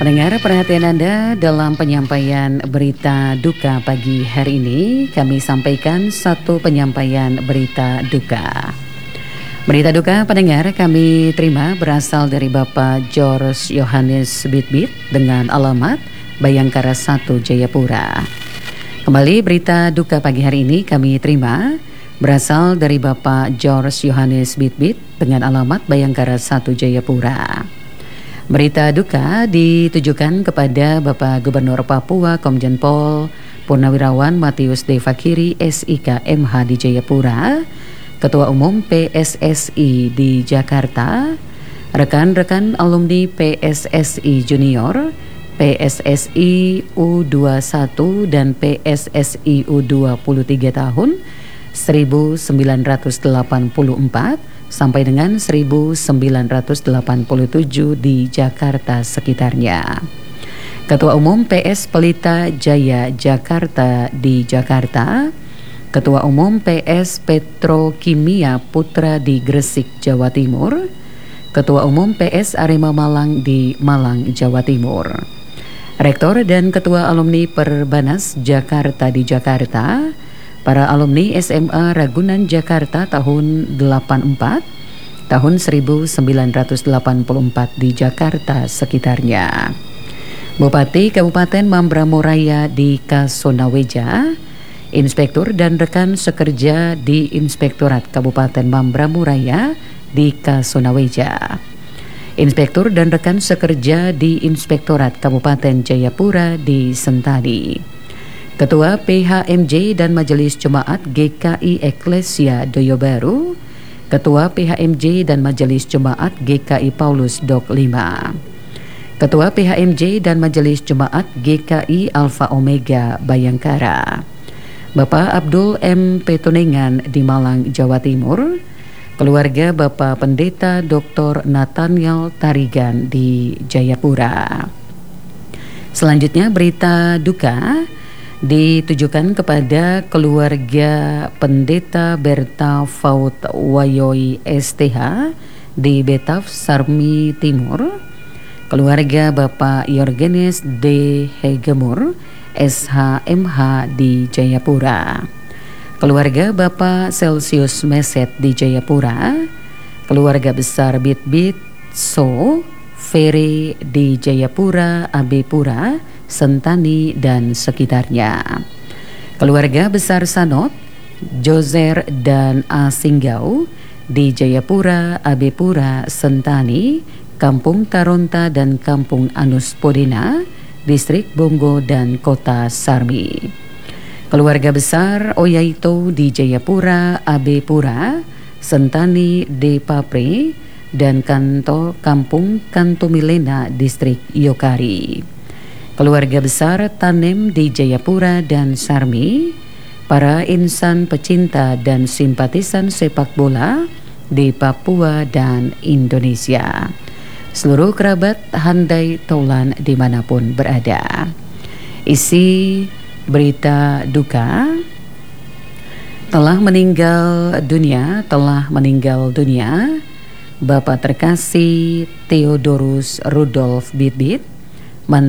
Pendengar, perhatian Anda dalam penyampaian berita duka pagi hari ini. Kami sampaikan satu penyampaian berita duka. Berita duka pendengar kami terima berasal dari Bapak George Yohanes Bitbit dengan alamat Bayangkara 1 Jayapura. Kembali berita duka pagi hari ini kami terima berasal dari Bapak George Yohanes Bitbit dengan alamat Bayangkara 1 Jayapura. Berita duka ditujukan kepada Bapak Gubernur Papua Komjen Pol Purnawirawan Matius D. Fakiri SIK MH di Jayapura, Ketua Umum PSSI di Jakarta, rekan-rekan alumni PSSI Junior, PSSI U21 dan PSSI U23 tahun 1984 sampai dengan 1987 di Jakarta sekitarnya. Ketua Umum PS Pelita Jaya Jakarta di Jakarta, Ketua Umum PS Petrokimia Putra di Gresik, Jawa Timur, Ketua Umum PS Arema Malang di Malang, Jawa Timur, Rektor dan Ketua Alumni Perbanas Jakarta di Jakarta, para alumni SMA Ragunan Jakarta tahun 84, tahun 1984 di Jakarta sekitarnya. Bupati Kabupaten Mambramo Raya di Kasonaweja, Inspektur dan rekan sekerja di Inspektorat Kabupaten Mambramo Raya di Kasonaweja, Inspektur dan rekan sekerja di Inspektorat Kabupaten Jayapura di Sentani, Ketua PHMJ dan Majelis Jemaat GKI Eklesia Doyo Baru, Ketua PHMJ dan Majelis Jemaat GKI Paulus Dok 5, Ketua PHMJ dan Majelis Jemaat GKI Alfa Omega Bayangkara, Bapak Abdul M. Petunengan di Malang, Jawa Timur, keluarga Bapak Pendeta Dr. Nathaniel Tarigan di Jayapura. Selanjutnya berita duka ditujukan kepada keluarga Pendeta Berta Faut Wayoi STH di Betaf Sarmi Timur, keluarga Bapak Yorgenes D. Hegemur SHMH di Jayapura, keluarga Bapak Celsius Meset di Jayapura, keluarga besar Bitbit So Ferry di Jayapura, Abepura, Sentani dan sekitarnya, keluarga besar Sanot, Jozer dan Asinggau di Jayapura, Abepura, Sentani, Kampung Taronta dan Kampung Anus Podina, Distrik Bongo dan Kota Sarmi, keluarga besar Oyaito di Jayapura, Abepura, Sentani, Depapre dan Kampung Kantomilena, Distrik Yokari, keluarga besar Tanem di Jayapura dan Sarmi, para insan pecinta dan simpatisan sepak bola di Papua dan Indonesia, seluruh kerabat handai taulan dimanapun berada. Isi berita duka: telah meninggal dunia Bapak terkasih Theodorus Rudolf Bitbit,